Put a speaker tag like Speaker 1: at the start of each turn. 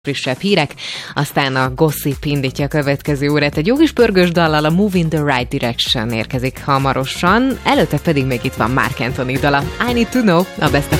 Speaker 1: frissebb hírek, aztán a gossip indítja a következő órát. Egy jó kis pörgős dallal, a Move in the Right Direction érkezik hamarosan, előtte pedig még itt van Marc Anthony dala, I Need to Know, a Best of